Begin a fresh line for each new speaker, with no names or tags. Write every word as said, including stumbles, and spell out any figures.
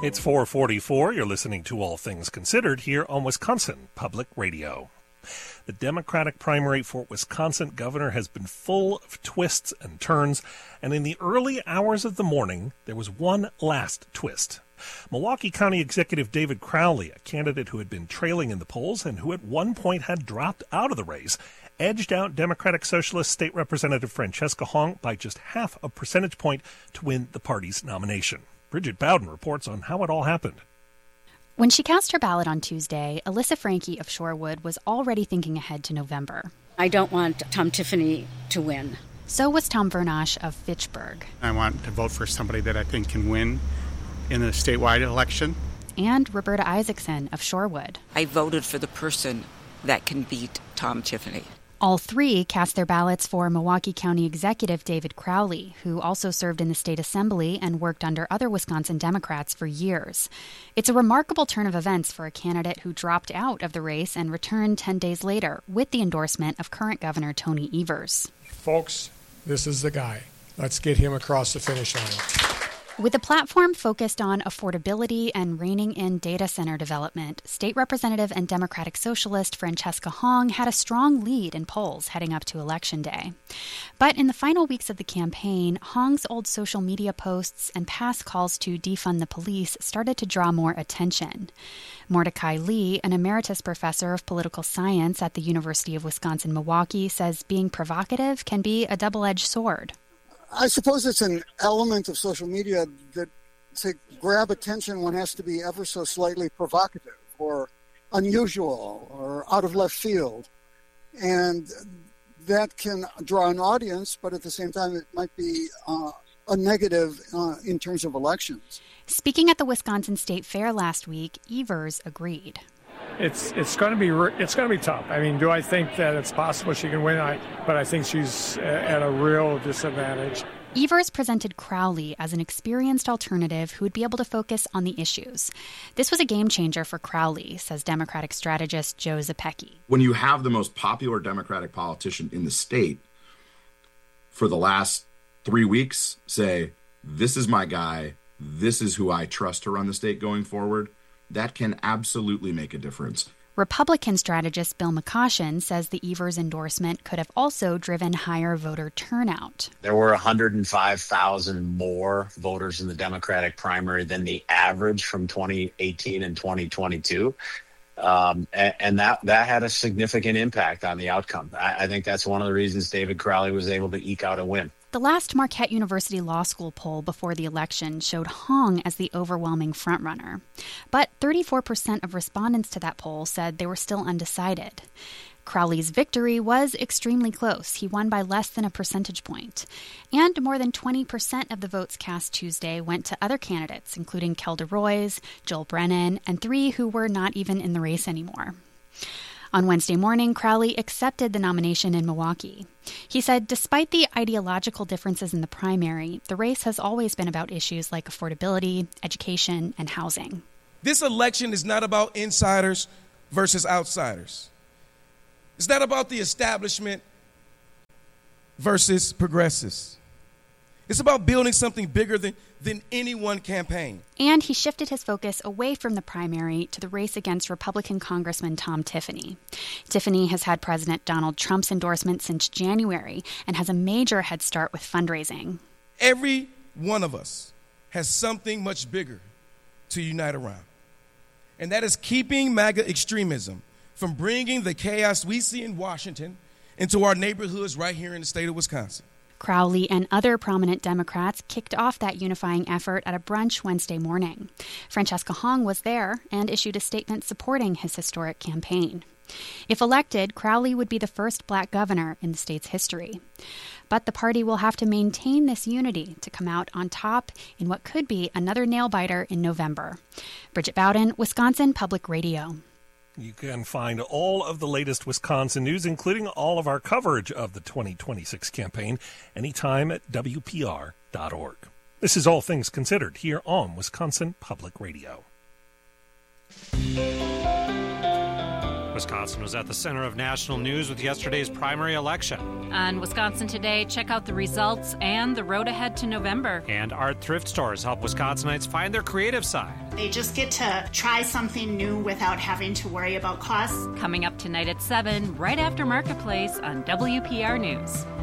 It's four forty-four. You're listening to All Things Considered here on Wisconsin Public Radio. The Democratic primary for Wisconsin governor has been full of twists and turns, and in the early hours of the morning, there was one last twist. Milwaukee County Executive David Crowley, a candidate who had been trailing in the polls and who at one point had dropped out of the race, edged out Democratic Socialist State Representative Francesca Hong by just half a percentage point to win the party's nomination. Bridget Bowden reports on how it all happened.
When she cast her ballot on Tuesday, Alyssa Franke of Shorewood was already thinking ahead to November.
I don't want Tom Tiffany to win.
So was Tom Vernash of Fitchburg.
I want to vote for somebody that I think can win in a statewide election.
And Roberta Isaacson of Shorewood.
I voted for the person that can beat Tom Tiffany.
All three cast their ballots for Milwaukee County Executive David Crowley, who also served in the state assembly and worked under other Wisconsin Democrats for years. It's a remarkable turn of events for a candidate who dropped out of the race and returned ten days later with the endorsement of current Governor Tony Evers.
Folks, this is the guy. Let's get him across the finish line.
With a platform focused on affordability and reining in data center development, State Representative and Democratic Socialist Francesca Hong had a strong lead in polls heading up to Election Day. But in the final weeks of the campaign, Hong's old social media posts and past calls to defund the police started to draw more attention. Mordecai Lee, an emeritus professor of political science at the University of Wisconsin-Milwaukee, says being provocative can be a double-edged sword.
I suppose it's an element of social media that to grab attention, one has to be ever so slightly provocative or unusual or out of left field. And that can draw an audience, but at the same time, it might be uh, a negative uh, in terms of elections.
Speaking at the Wisconsin State Fair last week, Evers agreed.
It's it's going to be it's going to be tough. I mean, do I think that it's possible she can win? I, but I think she's at a real disadvantage.
Evers presented Crowley as an experienced alternative who would be able to focus on the issues. This was a game changer for Crowley, says Democratic strategist Joe Zepecki.
When you have the most popular Democratic politician in the state for the last three weeks say, this is my guy, this is who I trust to run the state going forward, that can absolutely make a difference.
Republican strategist Bill McCoshen says the Evers endorsement could have also driven higher voter turnout.
There were one hundred five thousand more voters in the Democratic primary than the average from twenty eighteen and twenty twenty-two. Um, and and that, that had a significant impact on the outcome. I, I think that's one of the reasons David Crowley was able to eke out a win.
The last Marquette University Law School poll before the election showed Hong as the overwhelming frontrunner. But thirty-four percent of respondents to that poll said they were still undecided. Crowley's victory was extremely close. He won by less than a percentage point. And more than twenty percent of the votes cast Tuesday went to other candidates, including Kelda Roys, Joel Brennan, and three who were not even in the race anymore. On Wednesday morning, Crowley accepted the nomination in Milwaukee. He said despite the ideological differences in the primary, the race has always been about issues like affordability, education, and housing.
This election is not about insiders versus outsiders. It's not about the establishment versus progressives. It's about building something bigger than, than any one campaign.
And he shifted his focus away from the primary to the race against Republican Congressman Tom Tiffany. Tiffany has had President Donald Trump's endorsement since January and has a major head start with fundraising.
Every one of us has something much bigger to unite around. And that is keeping MAGA extremism from bringing the chaos we see in Washington into our neighborhoods right here in the state of Wisconsin.
Crowley and other prominent Democrats kicked off that unifying effort at a brunch Wednesday morning. Francesca Hong was there and issued a statement supporting his historic campaign. If elected, Crowley would be the first black governor in the state's history. But the party will have to maintain this unity to come out on top in what could be another nail-biter in November. Bridget Bowden, Wisconsin Public Radio.
You can find all of the latest Wisconsin news, including all of our coverage of the twenty twenty-six campaign, anytime at W P R dot org. This is All Things Considered here on Wisconsin Public Radio.
Wisconsin was at the center of national news with yesterday's primary election.
On Wisconsin Today, check out the results and the road ahead to November.
And art thrift stores help Wisconsinites find their creative side.
They just get to try something new without having to worry about costs.
Coming up tonight at seven, right after Marketplace on W P R News.